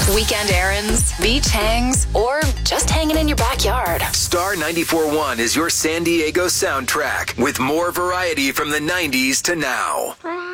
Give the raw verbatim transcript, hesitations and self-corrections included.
Weekend errands, beach hangs, or just hanging in your backyard. Star ninety-four point one is your San Diego soundtrack with more variety from the nineties to now.